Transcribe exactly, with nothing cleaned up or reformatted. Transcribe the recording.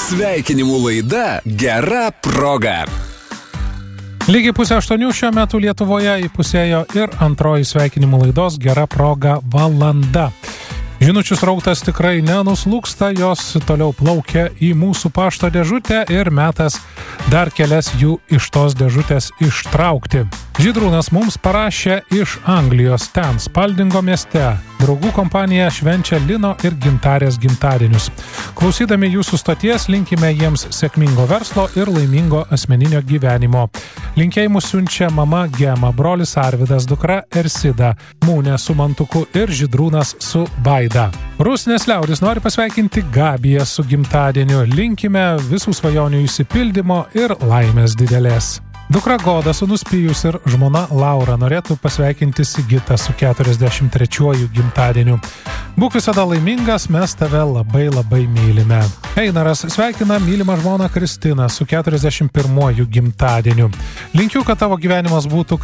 Sveikinimų laida Gera proga. Lygiai pusę aštuonių šiuo metu Lietuvoje įpusėjo ir antroji sveikinimų laidos Gera proga valanda. Žinučių srautas tikrai nenuslūksta, jos toliau plaukia į mūsų pašto dėžutę ir metas dar kelias jų iš tos dėžutės ištraukti. Žydrūnas mums parašė iš Anglijos, ten Spaldingo mieste. Draugų kompanija švenčia Lino ir Gintarės gimtadienius. Klausydami jūsų stoties linkime jiems sėkmingo verslo ir laimingo asmeninio gyvenimo. Linkėjimus siunčia mama Gema, brolis Arvidas, dukra Ersida, Mūnė su Mantuku ir Žydrūnas su Vaida. Rusnės liaudis nori pasveikinti Gabiją su gimtadieniu. Linkime visų svajonių išsipildymo ir laimės didelės. Dukra Goda, sūnus Pijus ir žmona Laura norėtų pasveikinti Sigitą su keturiasdešimt trečiuoju gimtadieniu. Būk visada laimingas, mes tave labai labai mylime. Einaras sveikina mylimą žmoną Kristiną su keturiasdešimt pirmuoju gimtadieniu. Linkiu, kad tavo gyvenimas būtų